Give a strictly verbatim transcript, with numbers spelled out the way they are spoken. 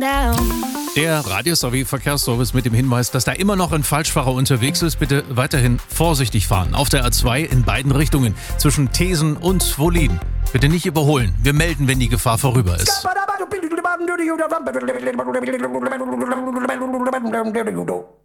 down. Der Radio-Verkehrsservice mit dem Hinweis, dass da immer noch ein Falschfahrer unterwegs ist. Bitte weiterhin vorsichtig fahren. Auf der A zwei in beiden Richtungen, zwischen Thesen und Wollin. Bitte nicht überholen. Wir melden, wenn die Gefahr vorüber ist.